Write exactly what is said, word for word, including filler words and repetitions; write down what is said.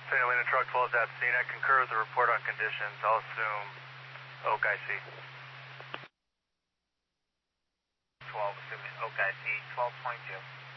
Family and truck twelve is at scene. I concur with the report on conditions. I'll assume Oak I C. twelve, assuming Oak I C, twelve point two.